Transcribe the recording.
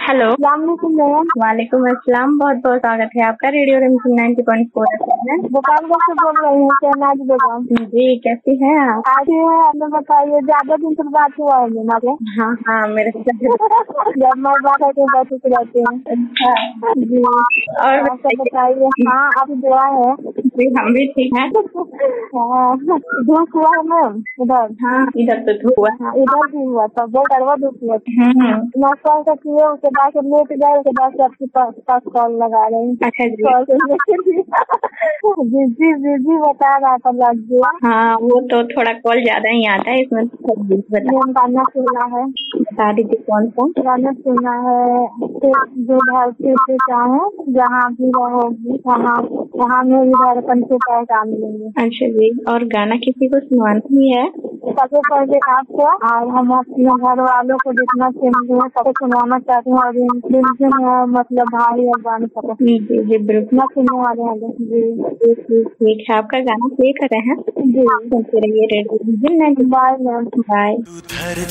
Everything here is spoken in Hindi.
हेलो। मैम। वालेकुम अस्सलाम। बहुत बहुत स्वागत है आपका रेडियो रिमझिम 90.4 में। गोपालगंज से बोल रही हूँ शहनाज बेगम। जी, कैसी हैं आप? आगे है, आपने बताइए, ज्यादा दिन से बात हुआ है मेरा। हाँ हाँ, मेरे साथ जब मैं बात करके बैठे रहते हैं। अच्छा जी, और सब बताइए। हाँ, आप दुआ है। जी, हम भी ठीक हैं। हाँ, धूप हुआ है मैम इधर। हाँ, इधर तो धूप हुआ। हाँ, इधर भी हुआ था, बहुत कड़वा धूप हुआ था। नाश्ता वास्ता किए, उसके बाद लेट गए, उसके बाद से आपके पास कॉल लगा रहे हैं। अच्छा जी। जी बता रहा था लग गया। हाँ, वो तो थोड़ा कॉल ज्यादा ही आता है इसमें। गाना सुना है, बता दीजिए कौन सा गाना सुना है। जो धरती से चाहे जहाँ भी रहोगी वहाँ में भी धड़कन से पहचान लेंगे। अच्छा जी, और गाना किसी को सुनवाना भी है? सबसे पहले आपको और हम अपने घर वालों को जितना सुनना सबको सुनाना चाहते हैं। और दिल मतलब भाई और गाने सबको जी जी बिल्कुल सुनने वाले हैं। जी ठीक है, आपका गाना प्ले कर रहे हैं। जी, सुनते रहिए रेडियो रिमझिम 90। Bye ma'am. बाय।